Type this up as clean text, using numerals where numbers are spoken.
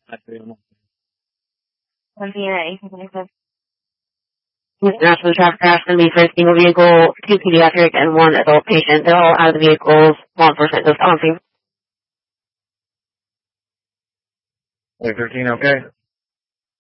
National traffic crash going to be for a single vehicle, 2 pediatric, and 1 adult patient. They're all out of the vehicles. Law enforcement just on scene. 13, okay?